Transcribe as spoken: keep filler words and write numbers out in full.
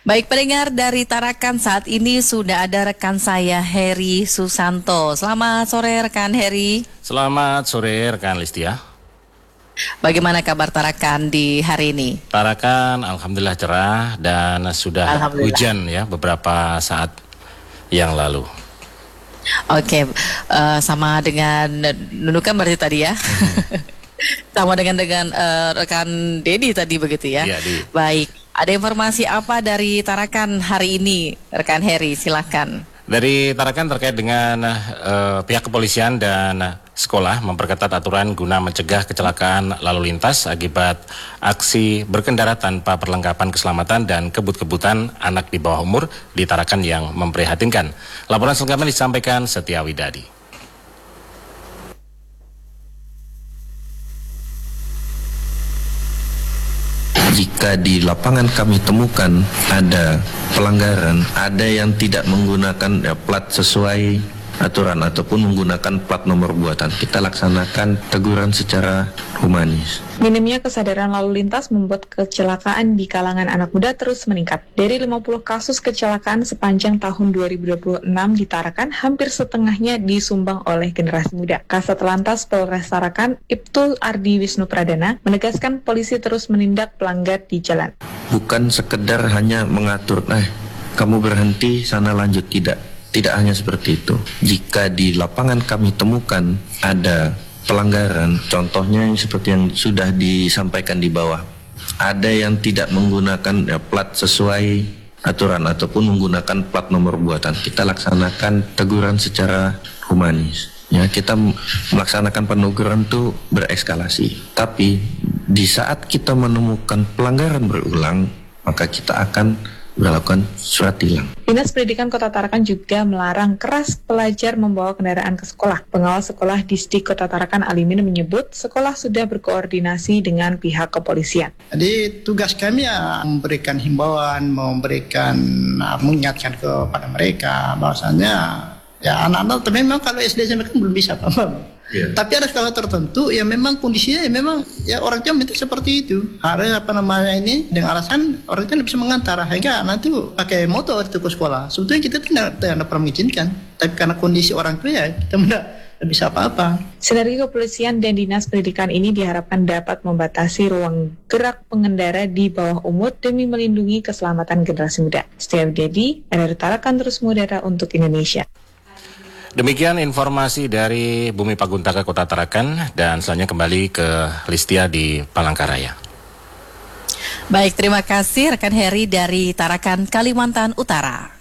Baik pendengar dari Tarakan, saat ini sudah ada rekan saya Heri Susanto. Selamat sore rekan Heri. Selamat sore rekan Listia. Bagaimana kabar Tarakan di hari ini? Tarakan alhamdulillah cerah dan sudah hujan ya beberapa saat yang lalu. Oke, uh, sama dengan Nunukan berarti tadi ya. Hmm. Sama dengan dengan uh, rekan Dedi tadi begitu ya. Iya, Di. Baik. Ada informasi apa dari Tarakan hari ini, rekan Heri? Silakan. Dari Tarakan terkait dengan uh, pihak kepolisian dan uh, sekolah memperketat aturan guna mencegah kecelakaan lalu lintas akibat aksi berkendara tanpa perlengkapan keselamatan dan kebut-kebutan anak di bawah umur di Tarakan yang memprihatinkan. Laporan selengkapnya disampaikan Setia Widadi. Jika di lapangan kami temukan ada pelanggaran, ada yang tidak menggunakan ya, plat sesuai aturan ataupun menggunakan plat nomor buatan, kita laksanakan teguran secara humanis. Minimnya kesadaran lalu lintas membuat kecelakaan di kalangan anak muda terus meningkat. Dari lima puluh kasus kecelakaan sepanjang tahun dua ribu dua puluh enam di Tarakan, hampir setengahnya disumbang oleh generasi muda. Kasat Lantas Polres Tarakan, Ibtu Ardi Wisnu Pradana, menegaskan polisi terus menindak pelanggar di jalan. Bukan sekedar hanya mengatur, nah kamu berhenti, sana lanjut, tidak. Tidak hanya seperti itu. Jika di lapangan kami temukan ada pelanggaran, contohnya yang seperti yang sudah disampaikan di bawah, ada yang tidak menggunakan ya, plat sesuai aturan ataupun menggunakan plat nomor buatan, kita laksanakan teguran secara humanis. Ya, kita melaksanakan peneguran itu bereskalasi. Tapi di saat kita menemukan pelanggaran berulang, maka kita akan melakukan surat tilang. Dinas Pendidikan Kota Tarakan juga melarang keras pelajar membawa kendaraan ke sekolah. Pengawas sekolah Disdik Kota Tarakan Alimin menyebut sekolah sudah berkoordinasi dengan pihak kepolisian. Jadi tugas kami ya memberikan himbauan, memberikan, mengingatkan kepada mereka bahwasannya ya anak-anak memang kalau S D S M P kan belum bisa paham. Yeah. Tapi ada skala tertentu yang memang kondisinya ya memang ya orang tua minta seperti itu. Ada apa namanya ini dengan alasan orang tua tidak bisa mengantar, hingga nanti pakai motor itu ke sekolah. Sebetulnya kita tidak tidak pernah mengizinkan, tapi karena kondisi orang tua ya kita tidak bisa apa-apa. Sinergi kepolisian dan dinas pendidikan ini diharapkan dapat membatasi ruang gerak pengendara di bawah umur demi melindungi keselamatan generasi muda. Setia Widadi, R R Tarakan terus mengudara untuk Indonesia. Demikian informasi dari Bumi Paguntaka Kota Tarakan, dan selanjutnya kembali ke Listia di Palangkaraya. Baik, terima kasih rekan Heri dari Tarakan, Kalimantan Utara.